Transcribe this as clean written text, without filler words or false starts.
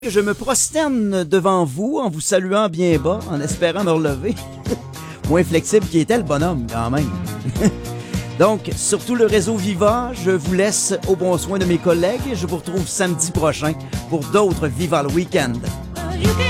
Je me prosterne devant vous en vous saluant bien bas, en espérant me relever. Moins flexible qu'il était le bonhomme, quand même. Donc, sur tout le réseau Viva, je vous laisse au bon soin de mes collègues et je vous retrouve samedi prochain pour d'autres Viva le Week-end.